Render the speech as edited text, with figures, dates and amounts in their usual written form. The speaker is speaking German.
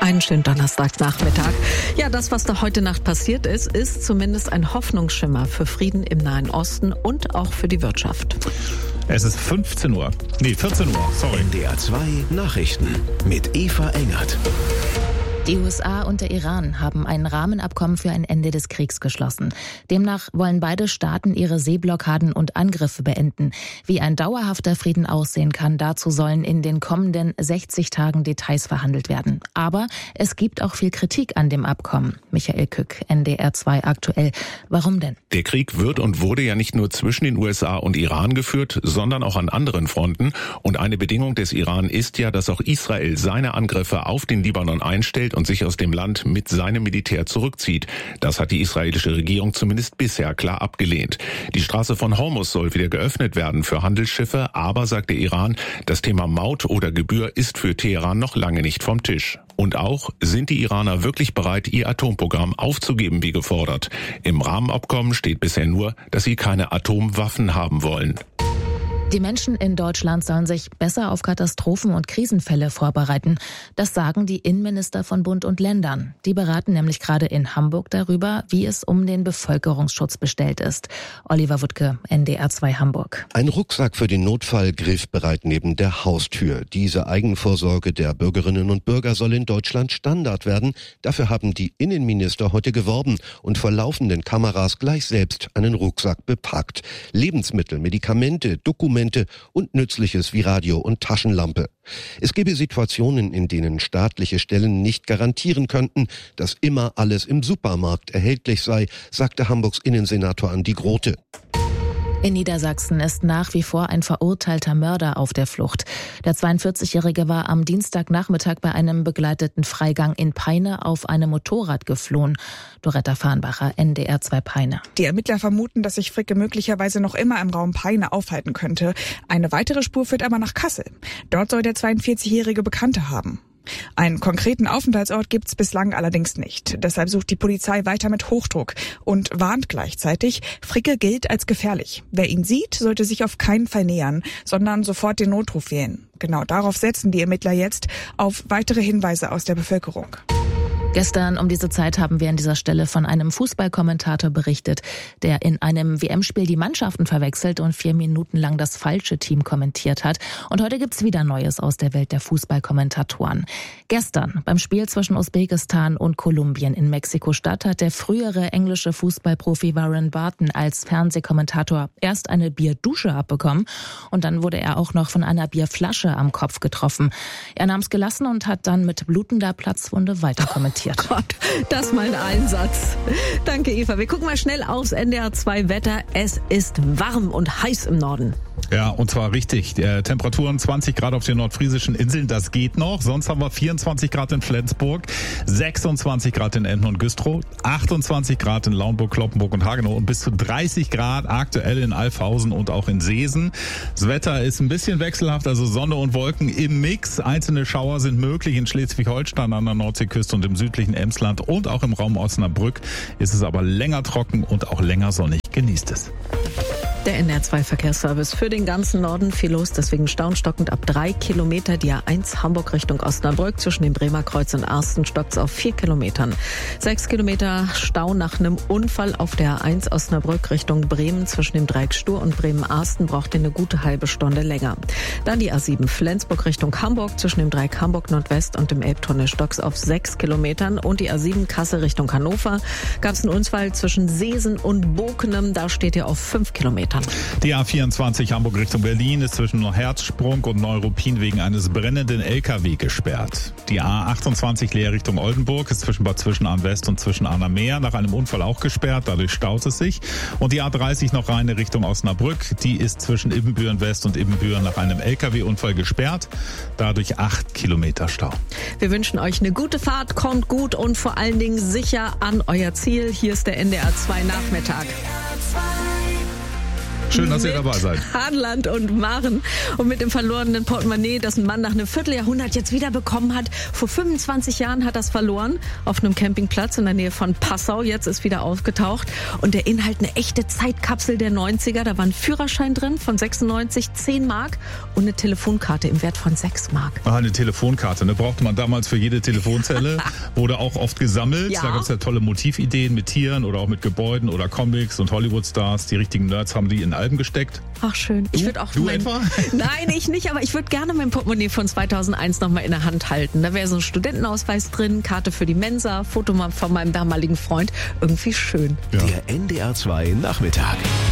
Einen schönen Donnerstagnachmittag. Ja, das, was da heute Nacht passiert ist, ist zumindest ein Hoffnungsschimmer für Frieden im Nahen Osten und auch für die Wirtschaft. Es ist 14 Uhr, sorry. NDR 2 Nachrichten mit Eva Engert. Die USA und der Iran haben ein Rahmenabkommen für ein Ende des Kriegs geschlossen. Demnach wollen beide Staaten ihre Seeblockaden und Angriffe beenden. Wie ein dauerhafter Frieden aussehen kann, dazu sollen in den kommenden 60 Tagen Details verhandelt werden. Aber es gibt auch viel Kritik an dem Abkommen. Michael Kück, NDR 2 aktuell. Warum denn? Der Krieg wird und wurde ja nicht nur zwischen den USA und Iran geführt, sondern auch an anderen Fronten. Und eine Bedingung des Iran ist ja, dass auch Israel seine Angriffe auf den Libanon einstellt und sich aus dem Land mit seinem Militär zurückzieht. Das hat die israelische Regierung zumindest bisher klar abgelehnt. Die Straße von Hormuz soll wieder geöffnet werden für Handelsschiffe, aber, sagt der Iran, das Thema Maut oder Gebühr ist für Teheran noch lange nicht vom Tisch. Und auch, sind die Iraner wirklich bereit, ihr Atomprogramm aufzugeben, wie gefordert? Im Rahmenabkommen steht bisher nur, dass sie keine Atomwaffen haben wollen. Die Menschen in Deutschland sollen sich besser auf Katastrophen und Krisenfälle vorbereiten. Das sagen die Innenminister von Bund und Ländern. Die beraten nämlich gerade in Hamburg darüber, wie es um den Bevölkerungsschutz bestellt ist. Oliver Wuttke, NDR 2 Hamburg. Ein Rucksack für den Notfall griffbereit neben der Haustür. Diese Eigenvorsorge der Bürgerinnen und Bürger soll in Deutschland Standard werden. Dafür haben die Innenminister heute geworben und vor laufenden Kameras gleich selbst einen Rucksack bepackt. Lebensmittel, Medikamente, Dokumente und Nützliches wie Radio und Taschenlampe. Es gebe Situationen, in denen staatliche Stellen nicht garantieren könnten, dass immer alles im Supermarkt erhältlich sei, sagte Hamburgs Innensenator Andi Grote. In Niedersachsen ist nach wie vor ein verurteilter Mörder auf der Flucht. Der 42-Jährige war am Dienstagnachmittag bei einem begleiteten Freigang in Peine auf einem Motorrad geflohen. Doretta Farnbacher, NDR 2 Peine. Die Ermittler vermuten, dass sich Fricke möglicherweise noch immer im Raum Peine aufhalten könnte. Eine weitere Spur führt aber nach Kassel. Dort soll der 42-Jährige Bekannte haben. Einen konkreten Aufenthaltsort gibt's bislang allerdings nicht. Deshalb sucht die Polizei weiter mit Hochdruck und warnt gleichzeitig, Fricke gilt als gefährlich. Wer ihn sieht, sollte sich auf keinen Fall nähern, sondern sofort den Notruf wählen. Genau darauf setzen die Ermittler jetzt, auf weitere Hinweise aus der Bevölkerung. Gestern um diese Zeit haben wir an dieser Stelle von einem Fußballkommentator berichtet, der in einem WM-Spiel die Mannschaften verwechselt und 4 Minuten lang das falsche Team kommentiert hat. Und heute gibt's wieder Neues aus der Welt der Fußballkommentatoren. Gestern beim Spiel zwischen Usbekistan und Kolumbien in Mexiko-Stadt hat der frühere englische Fußballprofi Warren Barton als Fernsehkommentator erst eine Bierdusche abbekommen und dann wurde er auch noch von einer Bierflasche am Kopf getroffen. Er nahm es gelassen und hat dann mit blutender Platzwunde weiter kommentiert. Gott, das mal ein Einsatz. Danke, Eva. Wir gucken mal schnell aufs NDR 2 Wetter. Es ist warm und heiß im Norden. Ja, und zwar richtig. Temperaturen 20 Grad auf den nordfriesischen Inseln, das geht noch. Sonst haben wir 24 Grad in Flensburg, 26 Grad in Emden und Güstrow, 28 Grad in Lauenburg, Cloppenburg und Hagenow und bis zu 30 Grad aktuell in Alfhausen und auch in Seesen. Das Wetter ist ein bisschen wechselhaft, also Sonne und Wolken im Mix. Einzelne Schauer sind möglich in Schleswig-Holstein, an der Nordseeküste und im südlichen Emsland und auch im Raum Osnabrück ist es aber länger trocken und auch länger sonnig. Genießt es. Der NDR 2 Verkehrsservice für den ganzen Norden viel los, deswegen staunstockend ab 3 Kilometer. Die A1 Hamburg Richtung Osnabrück zwischen dem Bremer Kreuz und Arsten stockt's auf 4 Kilometern. 6 Kilometer Stau nach einem Unfall auf der A1 Osnabrück Richtung Bremen zwischen dem Dreieck Stur und Bremen-Arsten braucht ihr eine gute halbe Stunde länger. Dann die A7 Flensburg Richtung Hamburg zwischen dem Dreieck Hamburg Nordwest und dem Elbtunnel stockt's auf 6 Kilometern und die A7 Kassel Richtung Hannover gab's einen Unfall zwischen Seesen und Bokenem, da steht ihr auf 5 Kilometern. Die A24 Hamburg Richtung Berlin ist zwischen Herzsprung und Neuruppin wegen eines brennenden LKW gesperrt. Die A28 Leer Richtung Oldenburg ist zwischen Bad Zwischenahn West und Zwischenahn am Meer nach einem Unfall auch gesperrt, dadurch staut es sich. Und die A30 noch Rheine Richtung Osnabrück, die ist zwischen Ibbenbüren West und Ibbenbüren nach einem LKW-Unfall gesperrt, dadurch 8 Kilometer Stau. Wir wünschen euch eine gute Fahrt, kommt gut und vor allen Dingen sicher an euer Ziel. Hier ist der NDR 2 Nachmittag. Schön, dass ihr dabei seid. Hahnland und Maren. Und mit dem verlorenen Portemonnaie, das ein Mann nach einem Vierteljahrhundert jetzt wieder bekommen hat. Vor 25 Jahren hat er es verloren auf einem Campingplatz in der Nähe von Passau. Jetzt ist wieder aufgetaucht. Und der Inhalt eine echte Zeitkapsel der 90er. Da war ein Führerschein drin von 96, 10 Mark und eine Telefonkarte im Wert von 6 Mark. Eine Telefonkarte, ne? Brauchte man damals für jede Telefonzelle. Wurde auch oft gesammelt. Ja. Da gab es ja tolle Motivideen mit Tieren oder auch mit Gebäuden oder Comics und Hollywood-Stars. Die richtigen Nerds haben die in Alben gesteckt. Ach schön. Ich würde auch Du etwa? Nein, ich nicht, aber ich würde gerne mein Portemonnaie von 2001 noch mal in der Hand halten. Da wäre so ein Studentenausweis drin, Karte für die Mensa, Foto von meinem damaligen Freund. Irgendwie schön. Der NDR 2 Nachmittag.